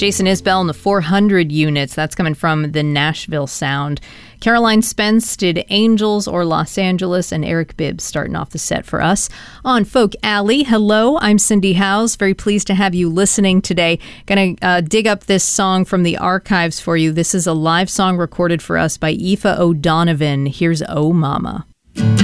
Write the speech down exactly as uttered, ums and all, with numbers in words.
Jason Isbell and the four hundred Units. That's coming from the Nashville Sound. Caroline Spence did Angels or Los Angeles, and Eric Bibb starting off the set for us on Folk Alley. Hello, I'm Cindy Howes. Very pleased to have you listening today. Going to uh, dig up this song from the archives for you. This is a live song recorded for us by Aoife O'Donovan. Here's Oh Mama.